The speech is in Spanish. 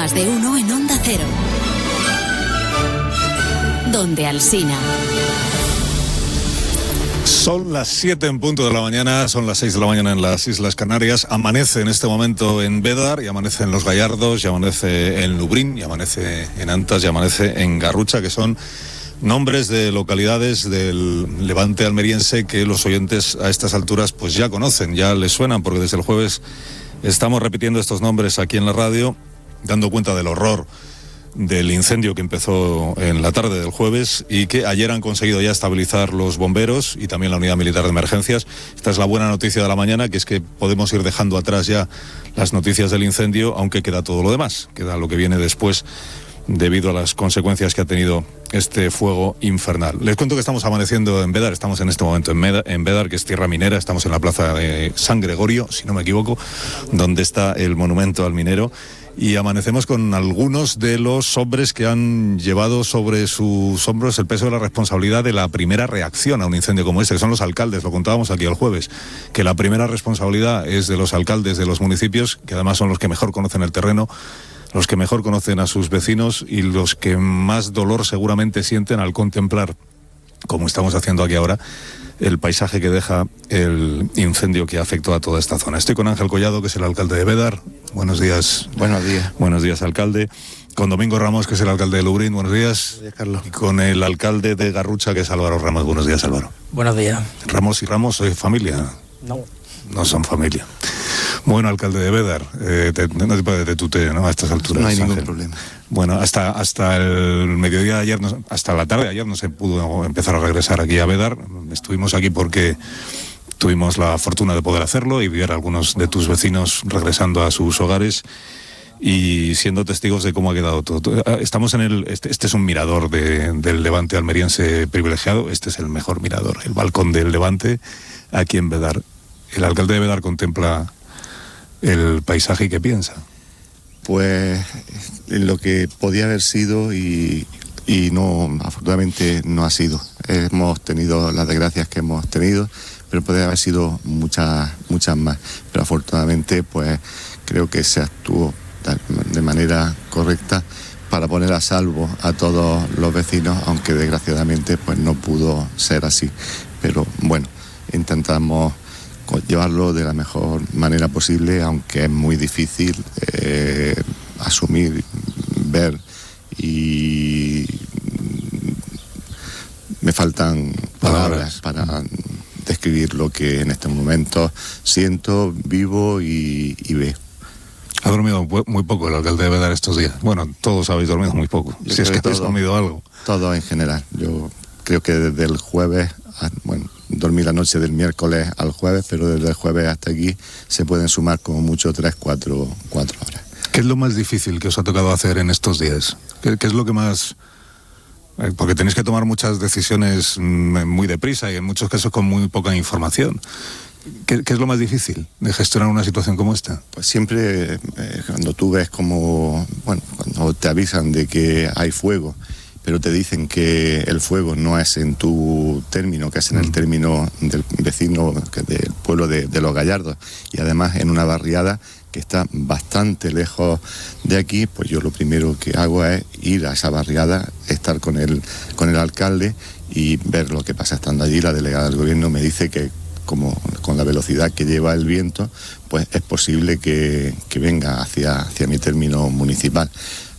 Más de uno en Onda Cero. Donde Alsina. Son las 7 en punto de la mañana, son las 6 de la mañana en las Islas Canarias. Amanece en este momento en Bédar, y amanece en Los Gallardos, y amanece en Lubrín, y amanece en Antas, y amanece en Garrucha, que son nombres de localidades del levante almeriense que los oyentes a estas alturas pues ya conocen, ya les suenan, porque desde el jueves estamos repitiendo estos nombres aquí en la radio, dando cuenta del horror del incendio que empezó en la tarde del jueves y que ayer han conseguido ya estabilizar los bomberos y también la unidad militar de emergencias. Esta es la buena noticia de la mañana, que es que podemos ir dejando atrás ya las noticias del incendio, aunque queda todo lo demás, queda lo que viene después debido a las consecuencias que ha tenido este fuego infernal. Les cuento que estamos amaneciendo en Bédar, estamos en este momento en Bédar, que es tierra minera, estamos en la plaza de San Gregorio, si no me equivoco, donde está el monumento al minero. Y amanecemos con algunos de los hombres que han llevado sobre sus hombros el peso de la responsabilidad de la primera reacción a un incendio como este, que son los alcaldes. Lo contábamos aquí el jueves, que la primera responsabilidad es de los alcaldes de los municipios, que además son los que mejor conocen el terreno, los que mejor conocen a sus vecinos y los que más dolor seguramente sienten al contemplar, como estamos haciendo aquí ahora, el paisaje que deja el incendio que afectó a toda esta zona. Estoy con Ángel Collado, que es el alcalde de Bédar. Buenos días. Buenos días. Buenos días, alcalde. Con Domingo Ramos, que es el alcalde de Lubrín. Buenos días. Buenos días, Carlos. Y con el alcalde de Garrucha, que es Álvaro Ramos. Buenos días, Álvaro. Buenos días. Ramos y Ramos, ¿sois familia? No son familia. Bueno, alcalde de Bédar, no te puedes de tuteo, ¿no? A estas alturas. No hay ningún Ángel. problema. Bueno, hasta el mediodía de ayer, hasta la tarde de ayer no se pudo empezar a regresar aquí a Bédar. Estuvimos aquí porque tuvimos la fortuna de poder hacerlo y ver a algunos de tus vecinos regresando a sus hogares y siendo testigos de cómo ha quedado todo. Estamos en este es un mirador del levante almeriense privilegiado. Este es el mejor mirador, el balcón del levante aquí en Bédar. El alcalde de Bédar contempla el paisaje y ¿qué piensa? Pues en lo que podía haber sido y no, afortunadamente no ha sido. Hemos tenido las desgracias que hemos tenido, pero podría haber sido muchas más. Pero afortunadamente pues creo que se actuó de manera correcta para poner a salvo a todos los vecinos, aunque desgraciadamente pues no pudo ser así. Pero bueno, intentamos llevarlo de la mejor manera posible, aunque es muy difícil asumir, ver, y me faltan palabras para describir lo que en este momento siento, vivo y veo. Ha dormido muy poco el alcalde de Bédar estos días. Bueno, todos habéis dormido muy poco, si es que habéis dormido algo. Todo en general. Yo creo que desde el jueves, dormí la noche del miércoles al jueves, pero desde el jueves hasta aquí se pueden sumar como mucho 3-4 horas. ¿Qué es lo más difícil que os ha tocado hacer en estos días? ¿Qué es lo que más...? Porque tenéis que tomar muchas decisiones muy deprisa y en muchos casos con muy poca información. ¿Qué es lo más difícil de gestionar una situación como esta? Pues siempre cuando tú ves como, cuando te avisan de que hay fuego, pero te dicen que el fuego no es en tu término, que es en el término del vecino, del pueblo de Los Gallardos, y además en una barriada que está bastante lejos de aquí, pues yo lo primero que hago es ir a esa barriada, estar con el alcalde y ver lo que pasa estando allí. La delegada del gobierno me dice que como con la velocidad que lleva el viento, pues es posible que venga hacia mi término municipal.